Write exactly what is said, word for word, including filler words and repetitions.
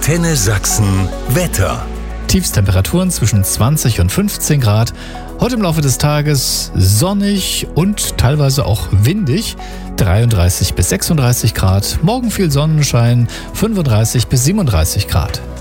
Antenne Sachsen Wetter. Tiefstemperaturen zwischen zwanzig und fünfzehn Grad. Heute im Laufe des Tages sonnig und teilweise auch windig. dreiunddreißig bis sechsunddreißig Grad. Morgen viel Sonnenschein. fünfunddreißig bis siebenunddreißig Grad.